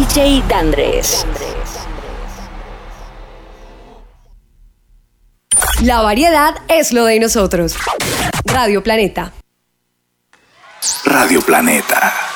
DJ Dandres. La variedad es lo de nosotros. Radio Planeta. Radio Planeta.